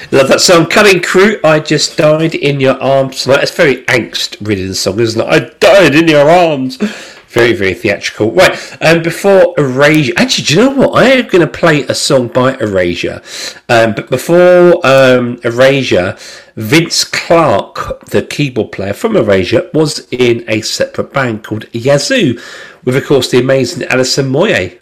Love that song. Cutting Crew, I Just Died in Your Arms Tonight. It's very angst-ridden song, isn't it? I died in your arms. Very, very theatrical. Right, before Erasure... Actually, do you know what? I am going to play a song by Erasure. But before Erasure, Vince Clarke, the keyboard player from Erasure, was in a separate band called Yazoo, with, of course, the amazing Alison Moyet